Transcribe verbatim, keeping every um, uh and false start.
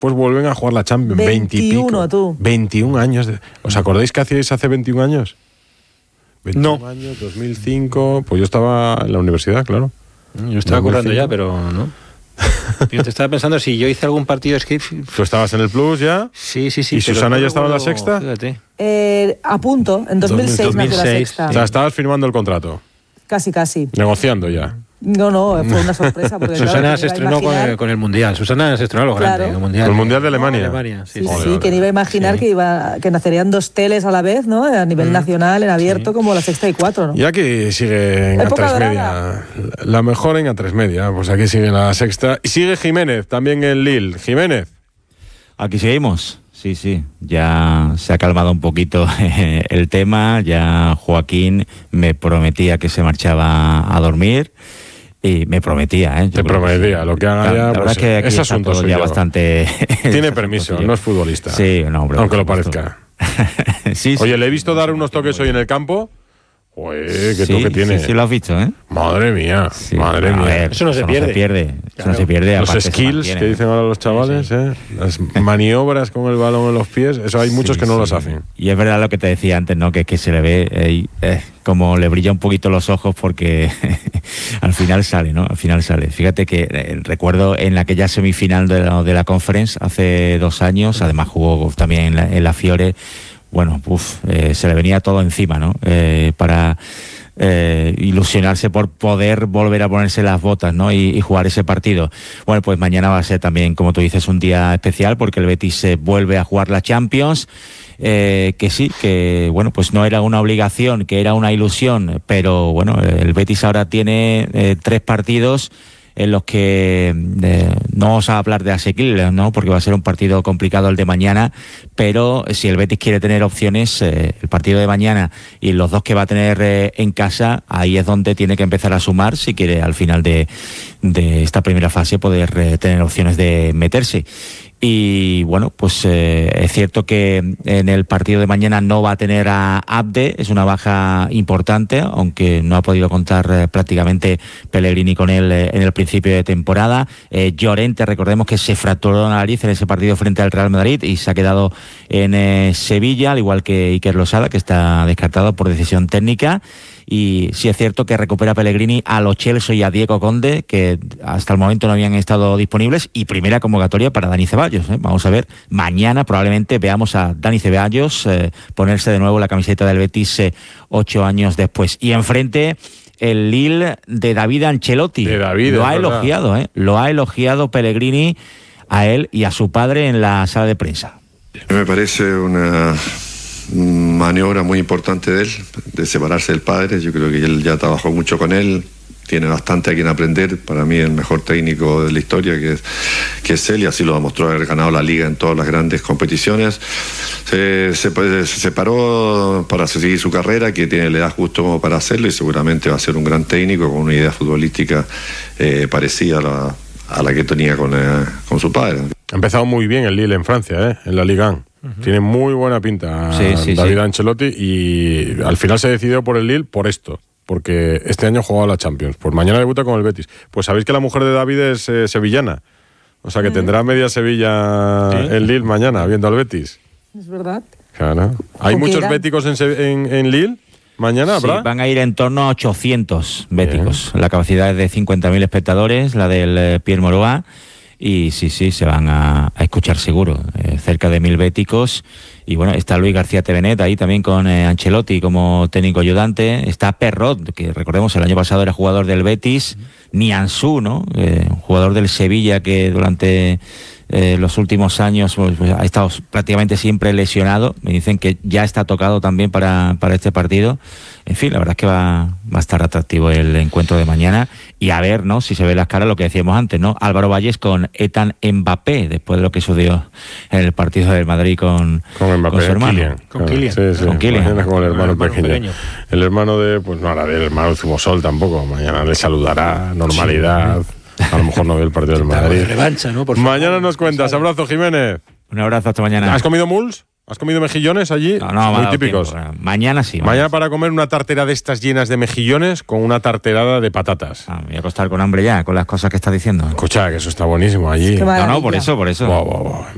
pues vuelven a jugar la Champions. veintiuno, tú. veintiún años. De... ¿Os acordáis qué hacíais hace veintiún años? veintiún No. años, dos mil cinco. Pues yo estaba en la universidad, claro. Yo estaba currando ya, pero no. Yo te estaba pensando si yo hice algún partido de skate. ¿Tú estabas en el Plus ya? Sí, sí, sí. ¿Y Susana no ya estaba en la recuerdo, Sexta? Fíjate. Eh, a punto, en dos mil seis dos mil nació la seis, Sexta. O sea, estabas firmando el contrato, Casi, casi. negociando ya. No, no, fue una sorpresa. Porque, Susana claro, se ¿quién iba a estrenó con imaginar? el, con el Mundial. Susana se estrenó lo Claro. grande. El Mundial, El Mundial de Alemania. Alemania, sí, Sí, sí. sí, sí, ¿quién iba a imaginar Sí. que iba que nacerían dos teles a la vez, ¿no? A nivel Mm. nacional, en abierto, Sí. como la Sexta y Cuatro, ¿no? Y aquí sigue en A Época tres dorada. Media. La mejor en A tres Media. Pues aquí sigue la Sexta. Y sigue Jiménez, también en Lille. Jiménez. Aquí seguimos. Sí, sí, ya se ha calmado un poquito el tema, ya Joaquín me prometía que se marchaba a dormir y me prometía, ¿eh? Yo Te creo que prometía, sí. lo que haga La, ya, la verdad pues, es que aquí ese está asunto todo soy ya yo. bastante... Tiene ese permiso, asunto no yo. es futbolista. Sí, no, hombre. Aunque lo por supuesto. parezca. Sí, sí. Oye, le he visto dar unos toques hoy en el campo. Joder, qué Sí, toque tiene. Sí, sí, lo has visto, ¿eh? Madre mía, Sí, madre a mía. ver, Eso no se pierde. Eso Claro. no se pierde. Los aparte se skills mantiene. que dicen ahora los chavales, ¿eh? Las maniobras con el balón en los pies, eso hay muchos Sí, que no sí. las hacen. Y es verdad lo que te decía antes, ¿no? Que es que se le ve eh, eh, como le brilla un poquito los ojos porque al final sale, ¿no? Al final sale. Fíjate que eh, recuerdo en aquella semifinal de la, de la Conference hace dos años, además jugó también en la, en la Fiore, bueno, uf, eh, se le venía todo encima, ¿no? Eh, para... Eh, ilusionarse por poder volver a ponerse las botas, ¿no? Y, y jugar ese partido. Bueno, pues mañana va a ser también, como tú dices, un día especial porque el Betis se vuelve a jugar la Champions. Eh, que sí, que bueno, pues no era una obligación, que era una ilusión, pero bueno, el Betis ahora tiene eh, tres partidos en los que eh, no vamos a hablar de asequibles, ¿no? Porque va a ser un partido complicado el de mañana, pero si el Betis quiere tener opciones, eh, el partido de mañana y los dos que va a tener eh, en casa, ahí es donde tiene que empezar a sumar si quiere al final de, de esta primera fase poder eh, tener opciones de meterse. Y bueno, pues eh, es cierto que en el partido de mañana no va a tener a Abde, es una baja importante, aunque no ha podido contar eh, prácticamente Pellegrini con él eh, en el principio de temporada. Eh, Llorente, recordemos que se fracturó la nariz en ese partido frente al Real Madrid y se ha quedado en eh, Sevilla, al igual que Iker Losada, que está descartado por decisión técnica. Y sí es cierto que recupera Pellegrini a Lo Celso y a Diego Conde, que hasta el momento no habían estado disponibles, y primera convocatoria para Dani Ceballos, ¿eh? Vamos a ver, mañana probablemente veamos a Dani Ceballos eh, ponerse de nuevo la camiseta del Betis eh, ocho años después. Y enfrente el Lille de David Ancelotti. De David, lo ha verdad. elogiado, ¿eh? Lo ha elogiado Pellegrini a él y a su padre en la sala de prensa. Me parece una maniobra muy importante de él, de separarse del padre. Yo creo que él ya trabajó mucho con él, tiene bastante a quien aprender. Para mí el mejor técnico de la historia que es, que es él, y así lo demostró haber ganado la liga en todas las grandes competiciones. Se, se, se separó para seguir su carrera, que tiene la edad justo como para hacerlo, y seguramente va a ser un gran técnico con una idea futbolística eh, parecida a la, a la que tenía con, eh, con su padre. Ha empezado muy bien el Lille en Francia, ¿eh? En la Ligue uno. Uh-huh. Tiene muy buena pinta sí, sí, David sí. Ancelotti, y al final se decidió por el Lille por esto, porque este año jugaba la Champions. Pues mañana debuta con el Betis. Pues sabéis que la mujer de David es eh, sevillana, o sea que mm. tendrá media Sevilla ¿sí? en Lille mañana viendo al Betis. Es verdad. Claro. ¿Hay muchos irán? béticos en, en, en Lille? Mañana habrá. Sí, van a ir en torno a ochocientos béticos. Bien. La capacidad es de cincuenta mil espectadores, la del eh, Pierre Moroa. Y sí, sí, se van a, a escuchar seguro, eh, cerca de mil béticos. Y bueno, está Luis García Tevenet ahí también con eh, Ancelotti como técnico ayudante. Está Perrot, que recordemos el año pasado era jugador del Betis. Nianzú, ¿no? Eh, jugador del Sevilla que durante eh, los últimos años pues, pues, ha estado prácticamente siempre lesionado. Me dicen que ya está tocado también para, para este partido. En fin, la verdad es que va, va a estar atractivo el encuentro de mañana. Y a ver, ¿no? Si se ve las caras, lo que decíamos antes, ¿no? Álvaro Valles con Ethan Mbappé, después de lo que sucedió en el partido del Madrid con, con, Mbappé, con su hermano. Kylian. Con Kylian. Sí, sí. Con Kylian. Mañana con el hermano, el hermano pequeño. pequeño. El hermano de, pues no hará del hermano de Zumosol tampoco. Mañana le saludará, normalidad. Sí. A lo mejor no ve el partido del Madrid. Revancha, ¿no? Por mañana nos cuentas. Abrazo, Jiménez. Un abrazo, hasta mañana. ¿Has comido muls? ¿Has comido mejillones allí? No, no, muy típicos. Tiempo. Mañana sí. Mañana para comer una tartera de estas llenas de mejillones con una tarterada de patatas. Ah, me voy a acostar con hambre ya, con las cosas que estás diciendo. Escucha, que eso está bunísimo allí. No, no, por eso, por eso. Wow, wow, wow.